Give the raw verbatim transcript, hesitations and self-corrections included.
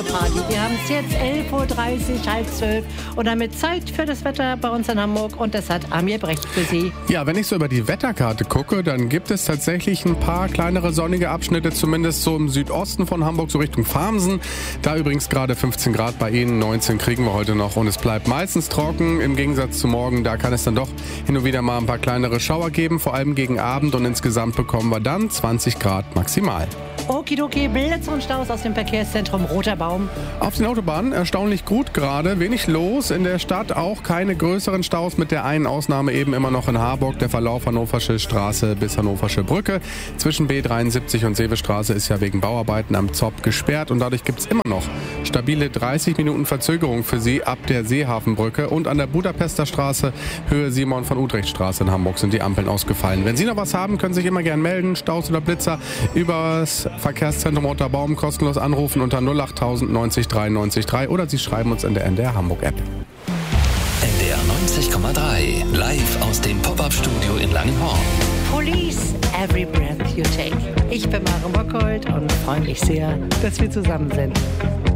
Party. Wir haben es jetzt elf Uhr dreißig, halb zwölf und damit Zeit für das Wetter bei uns in Hamburg und das hat Amir Brecht für Sie. Ja, wenn ich so über die Wetterkarte gucke, dann gibt es tatsächlich ein paar kleinere sonnige Abschnitte, zumindest so im Südosten von Hamburg, so Richtung Farmsen. Da übrigens gerade fünfzehn Grad bei Ihnen, neunzehn kriegen wir heute noch und es bleibt meistens trocken. Im Gegensatz zu morgen, da kann es dann doch hin und wieder mal ein paar kleinere Schauer geben, vor allem gegen Abend und insgesamt bekommen wir dann zwanzig Grad maximal. Okidoki, Blitz und Staus aus dem Verkehrszentrum Roter Baum. Auf den Autobahnen erstaunlich gut gerade, wenig los. In der Stadt auch keine größeren Staus, mit der einen Ausnahme eben immer noch in Harburg. Der Verlauf Hannoversche Straße bis Hannoversche Brücke. Zwischen B dreiundsiebzig und Seevestraße ist ja wegen Bauarbeiten am Zopp gesperrt und dadurch gibt es immer noch stabile dreißig Minuten Verzögerung für Sie ab der Seehafenbrücke. Und an der Budapester Straße, Höhe Simon von Utrecht Straße in Hamburg sind die Ampeln ausgefallen. Wenn Sie noch was haben, können Sie sich immer gern melden, Staus oder Blitzer, übers Verkehrszentrum Roter Baum kostenlos anrufen unter null acht tausend neunzig dreiundneunzig drei oder Sie schreiben uns in der N D R Hamburg App. N D R neunzig Komma drei, live aus dem Pop-Up-Studio in Langenhorn. Police, every breath you take. Ich bin Maren Bockhold und freue mich sehr, dass wir zusammen sind.